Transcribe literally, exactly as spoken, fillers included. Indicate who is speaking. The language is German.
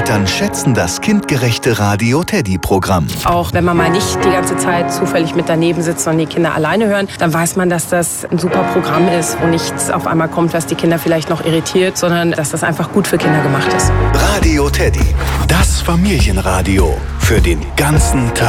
Speaker 1: Eltern schätzen das kindgerechte Radio Teddy-Programm.
Speaker 2: Auch wenn man mal nicht die ganze Zeit zufällig mit daneben sitzt und die Kinder alleine hören, dann weiß man, dass das ein super Programm ist, wo nichts auf einmal kommt, was die Kinder vielleicht noch irritiert, sondern dass das einfach gut für Kinder gemacht ist.
Speaker 1: Radio Teddy, das Familienradio für den ganzen Tag.